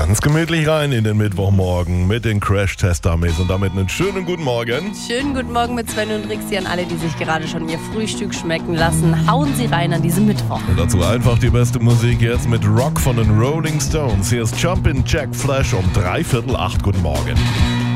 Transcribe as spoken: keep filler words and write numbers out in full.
Ganz gemütlich rein in den Mittwochmorgen mit den Crash-Test-Dummies und damit einen schönen guten Morgen. Schönen guten Morgen mit Sven und Rixi an alle, die sich gerade schon ihr Frühstück schmecken lassen. Hauen Sie rein an diesem Mittwoch. Und dazu einfach die beste Musik jetzt mit Rock von den Rolling Stones. Hier ist Jumpin' Jack Flash um dreiviertel acht. Guten Morgen.